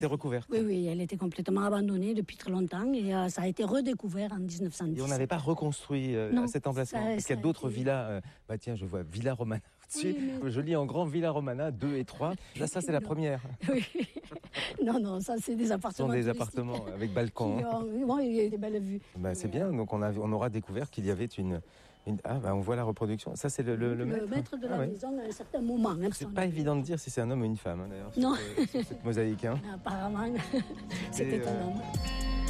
C'est recouverte. Oui, elle était complètement abandonnée depuis très longtemps et ça a été redécouvert en 1910. Et on n'avait pas reconstruit à cet emplacement, parce qu'il y a d'autres villas. Tiens, je vois Villa Romana au-dessus. Oui, je lis en grand Villa Romana 2 et 3. Là, ça, c'est la première. Oui. Non, ça, c'est des appartements. Ce sont des appartements avec balcon. Il y a des belles vues. C'est bien, donc on aura découvert qu'il y avait on voit la reproduction. Ça, c'est le maître. Le maître de la maison à un certain moment. C'est pas évident de dire si c'est un homme ou une femme, d'ailleurs, non. Sur cette mosaïque. Apparemment, c'était un homme.